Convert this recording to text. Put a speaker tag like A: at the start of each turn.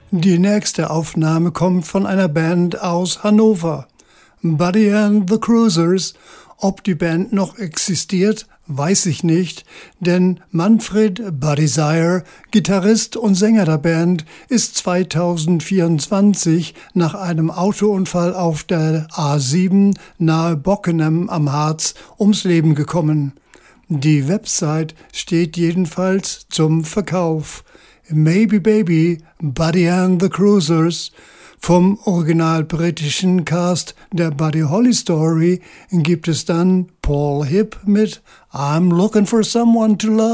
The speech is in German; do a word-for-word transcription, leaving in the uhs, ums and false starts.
A: Die nächste Aufnahme kommt von einer Band aus Hannover, Buddy and the Cruisers. Ob die Band noch existiert, weiß ich nicht, denn Manfred Buddy Sire, Gitarrist und Sänger der Band, ist zweitausendvierundzwanzig nach einem Autounfall auf der A sieben nahe Bockenem am Harz ums Leben gekommen. Die Website steht jedenfalls zum Verkauf. Maybe Baby, Buddy and the Cruisers. Vom original britischen Cast der Buddy Holly Story gibt es dann Paul Hipp mit I'm Looking for Someone to Love.